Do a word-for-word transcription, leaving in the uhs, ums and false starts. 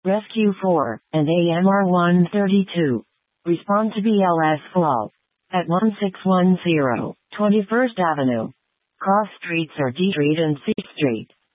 Rescue four, and A M R one thirty-two. Respond to B L S flaw. At one six one zero, twenty-first Avenue. Cross streets are D Street and C Street.